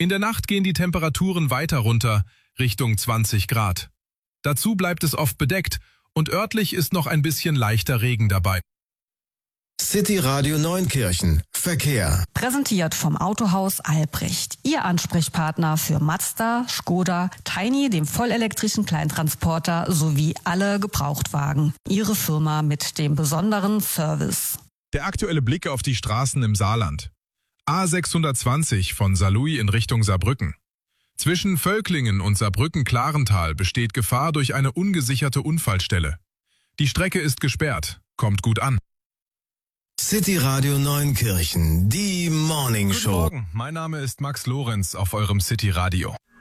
In der Nacht gehen die Temperaturen weiter runter, Richtung 20 Grad. Dazu bleibt es oft bedeckt und örtlich ist noch ein bisschen leichter Regen dabei. City Radio Neunkirchen. Verkehr. Präsentiert vom Autohaus Albrecht. Ihr Ansprechpartner für Mazda, Škoda, Tiny, dem vollelektrischen Kleintransporter sowie alle Gebrauchtwagen. Ihre Firma mit dem besonderen Service. Der aktuelle Blick auf die Straßen im Saarland. A620 von Saarlouis in Richtung Saarbrücken. Zwischen Völklingen und Saarbrücken-Klarental besteht Gefahr durch eine ungesicherte Unfallstelle. Die Strecke ist gesperrt. Kommt gut an. City Radio Neunkirchen, die Morning Show. Guten Morgen, mein Name ist Max Lorenz auf eurem City Radio.